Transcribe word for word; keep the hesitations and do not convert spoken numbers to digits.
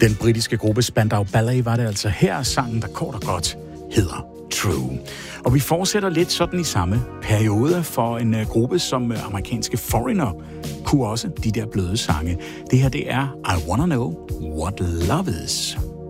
Den britiske gruppe Spandau Ballet var det altså her, sangen, der kort og godt hedder True. Og vi fortsætter lidt sådan i samme periode for en uh, gruppe som uh, amerikanske Foreigner kunne også de der bløde sange. Det her, det er I Wanna Know What Love Is.